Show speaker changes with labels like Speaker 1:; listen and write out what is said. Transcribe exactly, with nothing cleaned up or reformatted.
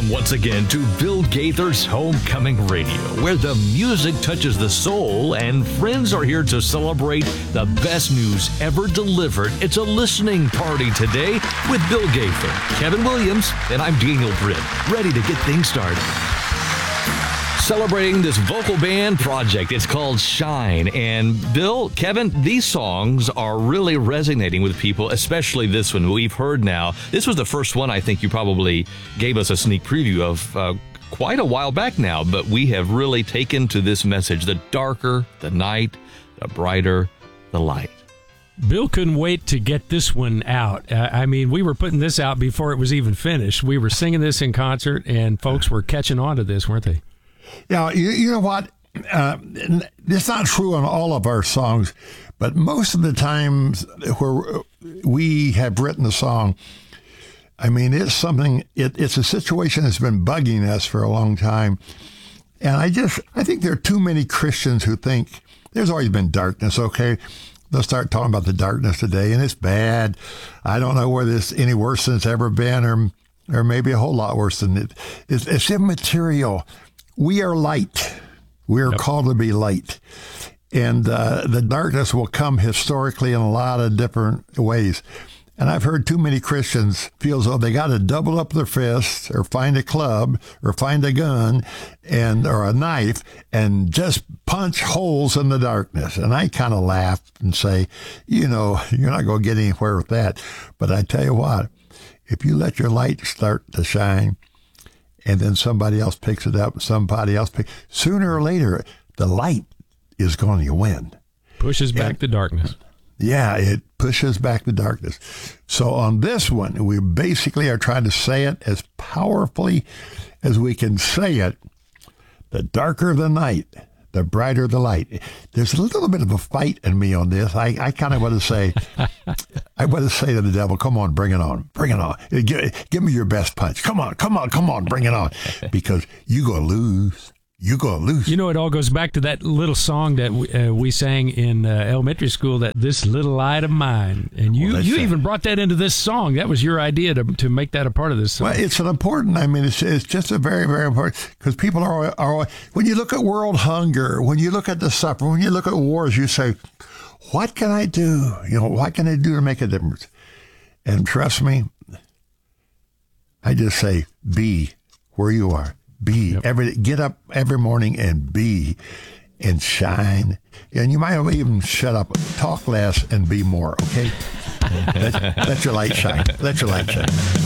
Speaker 1: Welcome once again to Bill Gaither's Homecoming Radio, where the music touches the soul and friends are here to celebrate the best news ever delivered. It's a listening party today with Bill Gaither, Kevin Williams, and I'm Daniel Britt, ready to get things started. Celebrating this vocal band project. It's called Shine. And Bill, Kevin, these songs are really resonating with people, especially this one we've heard now. This was the first one I think you probably gave us a sneak preview of uh, quite a while back now, but we have really taken to this message. The darker the night, the brighter the light.
Speaker 2: Bill couldn't wait to get this one out. Uh, I mean, we were putting this out before it was even finished. We were singing this in concert, and folks were catching on to this, weren't they?
Speaker 3: Yeah, you, you know what? Uh, it's not true on all of our songs, but most of the times where we have written a song, I mean, it's something, it, it's a situation that's been bugging us for a long time. And I just, I think there are too many Christians who think there's always been darkness, okay? They'll start talking about the darkness today, and it's bad. I don't know whether it's any worse than it's ever been, or, or maybe a whole lot worse than it. It's, it's immaterial. We are light. We are yep. called to be light. And uh, the darkness will come historically in a lot of different ways. And I've heard too many Christians feel as though they got to double up their fists or find a club or find a gun and or a knife and just punch holes in the darkness. And I kind of laugh and say, you know, you're not going to get anywhere with that. But I tell you what, if you let your light start to shine, and then somebody else picks it up, somebody else picks sooner or later, the light is going to win.
Speaker 2: Pushes back
Speaker 3: and,
Speaker 2: the darkness.
Speaker 3: Yeah, it pushes back the darkness. So on this one, we basically are trying to say it as powerfully as we can say it. The darker the night, the brighter the light. There's a little bit of a fight in me on this. I, I kind of want to say, I want to say to the devil, come on, bring it on, bring it on. Give, give me your best punch. Come on, come on, come on, bring it on. Because you going to lose. You going to lose.
Speaker 2: You know, it all goes back to that little song that we, uh, we sang in uh, elementary school, that This Little Light of Mine. And you, well, you even brought that into this song. That was your idea to to make that a part of this song.
Speaker 3: Well, it's an important, I mean, it's, it's just a very, very important, because people are, are, when you look at world hunger, when you look at the suffering, when you look at wars, you say, what can I do? You know, what can I do to make a difference? And trust me, I just say, be where you are. Be yep. every get up every morning and be and shine. And you might even shut up, talk less, and be more. Okay, let, let your light shine. Let your light shine.